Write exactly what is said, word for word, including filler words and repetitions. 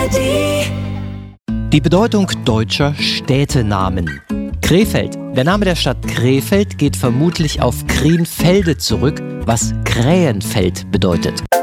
A R D. Die Bedeutung deutscher Städtenamen. Krefeld. Der Name der Stadt Krefeld geht vermutlich auf Krienfelde zurück, was Krähenfeld bedeutet.